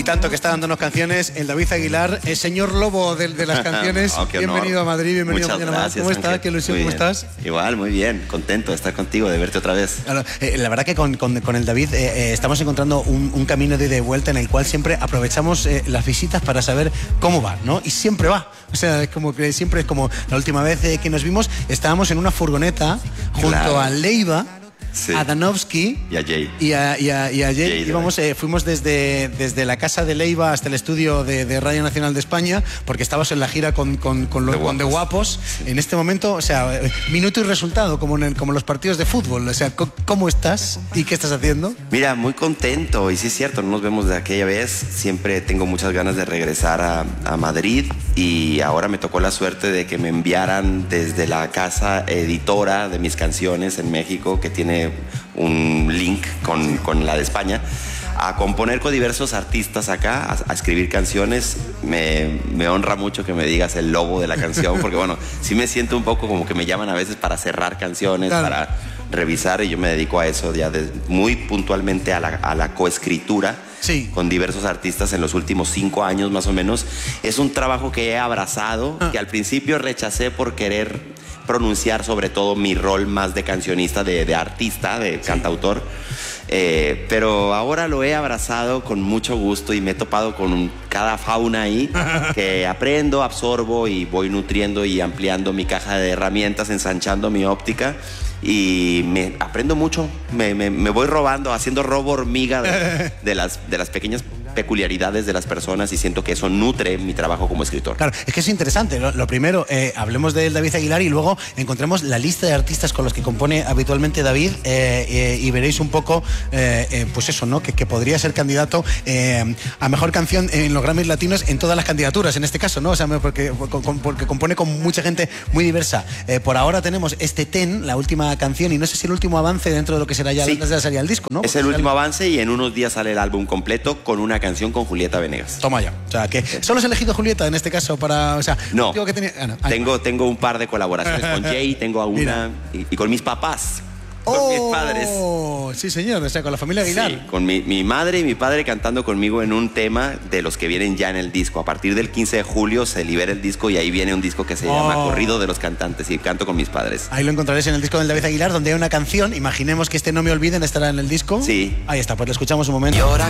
Y tanto que está dándonos canciones, el David Aguilar, el señor lobo de las canciones. Bienvenido a Madrid, bienvenido a Mañana Más. ¿Cómo estás? Qué ilusión, ¿cómo estás? Igual, muy bien, contento de estar contigo, de verte otra vez. Claro, la verdad que con el David estamos encontrando un camino de ida y vuelta en el cual siempre aprovechamos las visitas para saber cómo va, ¿no? Y siempre va. O sea, es como que siempre es como la última vez que nos vimos, estábamos en una furgoneta junto a Leiva. Sí. A Danovsky y a Jay. Y a Jay. Fuimos desde la casa de Leiva hasta el estudio de Radio Nacional de España, porque estabas en la gira con The Guapos. En este momento, o sea, minuto y resultado, como los partidos de fútbol. O sea, ¿cómo estás y qué estás haciendo? Mira, muy contento. Y sí es cierto, no nos vemos de aquella vez. Siempre tengo muchas ganas de regresar a Madrid. Y ahora me tocó la suerte de que me enviaran desde la casa editora de mis canciones en México, que tiene un link con la de España, a componer con diversos artistas acá, a escribir canciones. Me honra mucho que me digas el lobo de la canción, porque bueno, sí me siento un poco como que me llaman a veces para cerrar canciones, claro, para revisar, y yo me dedico a eso ya muy puntualmente a la coescritura. Sí. Con diversos artistas en los últimos 5 años más o menos. Es un trabajo que he abrazado, que al principio rechacé por querer pronunciar sobre todo mi rol más de cancionista, de artista, de cantautor. Pero ahora lo he abrazado con mucho gusto y me he topado con cada fauna ahí que aprendo, absorbo y voy nutriendo y ampliando mi caja de herramientas, ensanchando mi óptica. Y me aprendo mucho, me voy robando, haciendo robo hormiga de las pequeñas peculiaridades de las personas, y siento que eso nutre mi trabajo como escritor. Claro, es que es interesante. Lo primero, hablemos del David Aguilar y luego encontremos la lista de artistas con los que compone habitualmente David, y veréis un poco, pues eso, ¿no? Que podría ser candidato a mejor canción en los Grammys Latinos en todas las candidaturas, en este caso, ¿no? O sea, porque compone con mucha gente muy diversa. Por ahora tenemos este Ten, la última canción, y no sé si el último avance dentro de lo que será ya sería el disco, ¿no? Es el último avance, y en unos días sale el álbum completo con una canción con Julieta Venegas. Toma ya. O sea, que solo has elegido Julieta en este caso para... O sea, no, que tenía... tengo un par de colaboraciones con Jay, tengo a una y con mis papás. Con mis padres. Sí, señor, o sea, con la familia Aguilar. Sí, con mi madre y mi padre cantando conmigo en un tema de los que vienen ya en el disco. A partir del 15 de julio se libera el disco, y ahí viene un disco que se llama Corrido de los Cantantes, y canto con mis padres. Ahí lo encontraréis en el disco del David Aguilar, donde hay una canción. Imaginemos que este No Me Olviden estará en el disco. Sí. Ahí está, pues lo escuchamos un momento. Y ahora